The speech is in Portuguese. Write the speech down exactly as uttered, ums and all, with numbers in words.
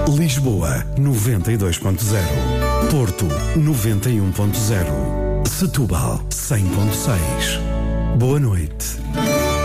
Lisboa noventa e dois ponto zero, Porto noventa e um ponto zero, Setúbal cem ponto seis. Boa noite.